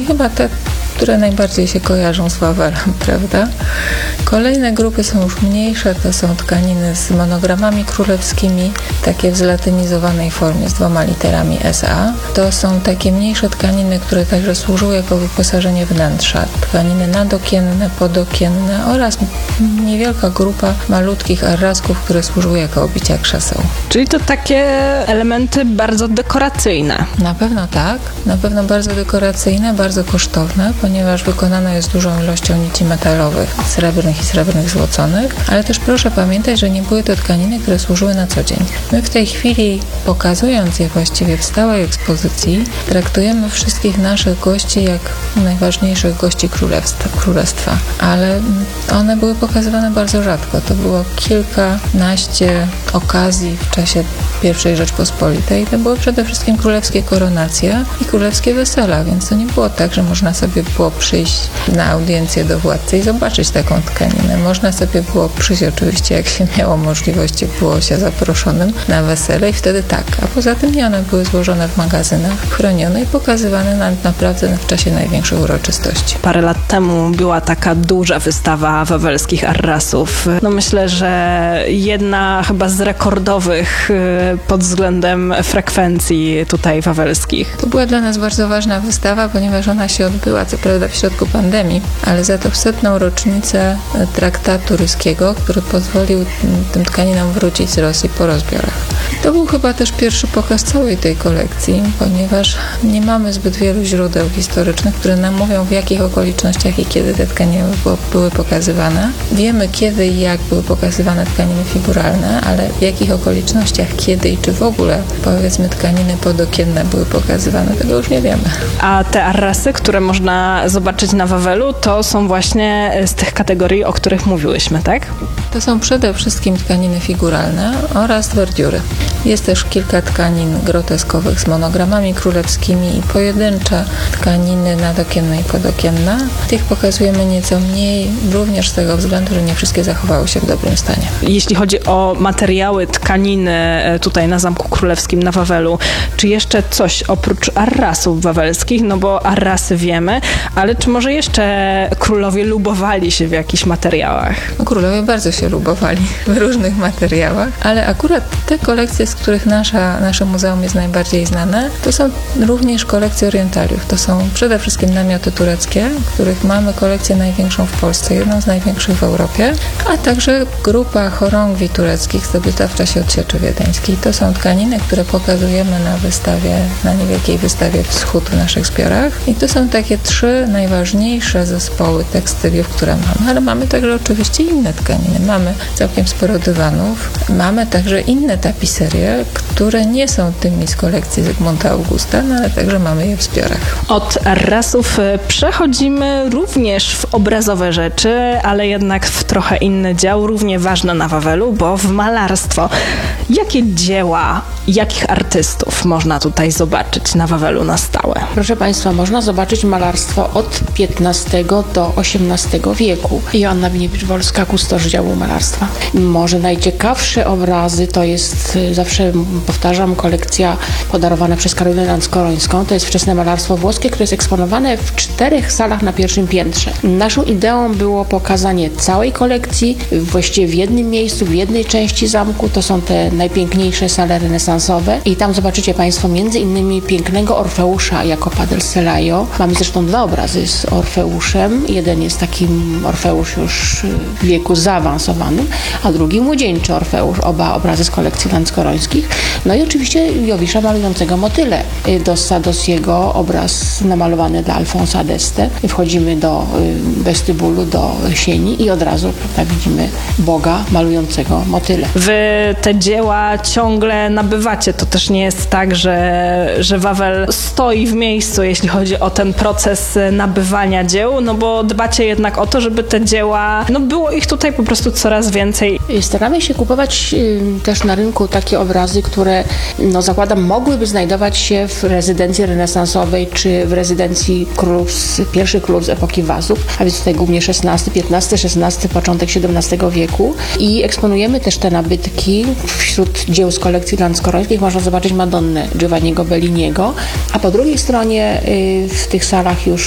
chyba te, które najbardziej się kojarzą z Wawelem, prawda? Kolejne grupy są już mniejsze, to są tkaniny z monogramami królewskimi, takie w zlatynizowanej formie z 2 literami SA. To są takie mniejsze tkaniny, które także służą jako wyposażenie wnętrza. Tkaniny nadokienne, podokienne oraz niewielka grupa malutkich arrasków, które służą jako obicia krzeseł. Czyli to takie elementy bardzo dekoracyjne. Na pewno tak, na pewno bardzo dekoracyjne, bardzo kosztowne, ponieważ wykonane jest dużą ilością nici metalowych, srebrnych i srebrnych złoconych, ale też proszę pamiętać, że nie były to tkaniny, które służyły na co dzień. My w tej chwili, pokazując je właściwie w stałej ekspozycji, traktujemy wszystkich naszych gości jak najważniejszych gości królestwa, ale one były pokazywane bardzo rzadko. To było kilkanaście okazji w czasie I Rzeczpospolitej. To były przede wszystkim królewskie koronacje i królewskie wesela, więc to nie było tak, że można sobie było przyjść na audiencję do władcy i zobaczyć taką tkaninę. Można sobie było przyjść oczywiście, jak się miało możliwość, było się zaproszonym na wesele i wtedy tak. A poza tym nie, one były złożone w magazynach, chronione i pokazywane naprawdę w czasie największych uroczystości. Parę lat temu była taka duża wystawa wawelskich arrasów. No myślę, że jedna chyba z rekordowych pod względem frekwencji tutaj wawelskich. To była dla nas bardzo ważna wystawa, ponieważ ona się odbyła, co prawda w środku pandemii, ale za to w 100. rocznicę traktatu ryskiego, który pozwolił tym tkaninom wrócić z Rosji po rozbiorach. To był chyba też pierwszy pokaz całej tej kolekcji, ponieważ nie mamy zbyt wielu źródeł historycznych, które nam mówią, w jakich okolicznościach i kiedy te tkaniny były pokazywane. Wiemy, kiedy i jak były pokazywane tkaniny figuralne, ale w jakich okolicznościach, kiedy i czy w ogóle, powiedzmy, tkaniny podokienne były pokazywane, tego już nie wiemy. A te arrasy, które można zobaczyć na Wawelu, to są właśnie z tych kategorii, o których mówiłyśmy, tak? To są przede wszystkim tkaniny figuralne oraz werdiury. Jest też kilka tkanin groteskowych z monogramami królewskimi i pojedyncze tkaniny nadokienne i podokienne. Tych pokazujemy nieco mniej, również z tego względu, że nie wszystkie zachowały się w dobrym stanie. Jeśli chodzi o materiały, tkaniny tutaj na Zamku Królewskim na Wawelu, czy jeszcze coś oprócz arrasów wawelskich? No bo arrasy wiemy, ale czy może jeszcze królowie lubowali się w jakichś materiałach? No, królowie bardzo się lubowali w różnych materiałach, ale akurat te kolekcje, z których nasze muzeum jest najbardziej znane, to są również kolekcje orientaliów. To są przede wszystkim namioty tureckie, których mamy kolekcję największą w Polsce, jedną z największych w Europie, a także grupa chorągwi tureckich zdobyta w czasie odsieczy wiedeńskiej. To są tkaniny, które pokazujemy na wystawie, na niewielkiej wystawie Wschód w naszych zbiorach. I to są takie 3 najważniejsze zespoły tekstyliów, które mamy, ale mamy także oczywiście inne tkaniny. Mamy całkiem sporo dywanów, mamy także inne tapiserie, które nie są tymi z kolekcji Zygmunta Augusta, no ale także mamy je w zbiorach. Od arrasów przechodzimy również w obrazowe rzeczy, ale jednak w trochę inny dział, równie ważne na Wawelu, bo w malarstwo. Jakie dzieła, jakich artystów można tutaj zobaczyć na Wawelu na stałe? Proszę Państwa, można zobaczyć malarstwo od XV do XVIII wieku. Joanna Winiewicz-Wolska, kustosz działu malarstwa. Może najciekawsze obrazy to jest, zawsze powtarzam, kolekcja podarowana przez Karolinę Lanskorońską. To jest wczesne malarstwo włoskie, które jest eksponowane w 4 salach na pierwszym piętrze. Naszą ideą było pokazanie całej kolekcji właściwie w jednym miejscu, w jednej części zamku. To są te najpiękniejsze sale renesansowe i tam zobaczycie Państwo między innymi pięknego Orfeusza Jacopa del Selaio. Mamy zresztą 2 obrazy z Orfeuszem. Jeden jest takim Orfeusz już w wieku zaawansowanym, a drugi młodzieńczy Orfeusz. Oba obrazy z kolekcji lanskorońskich. No i oczywiście Jowisza malującego motyle. Dos Sadosiego, obraz namalowany dla Alfonsa d'Este. Wchodzimy do westybulu, do sieni i od razu, prawda, widzimy Boga malującego motyle. Wy te dzieła ciągle nabywacie. To też nie jest tak, że Wawel stoi w miejscu, jeśli chodzi o ten proces nabywania dzieł, no bo dbacie jednak o to, żeby te dzieła, no było ich tutaj po prostu coraz więcej. Staramy się kupować też na rynku takie obrazy, które, no zakładam, mogłyby znajdować się w rezydencji renesansowej czy w rezydencji pierwszych królów z epoki Wazów, a więc tutaj głównie XVI, XV, XVI, początek XVII wieku i eksponujemy też te nabytki. Wśród dzieł z kolekcji lanskorońskich można zobaczyć Madonnę Giovanniego Belliniego, a po drugiej stronie w tych salach już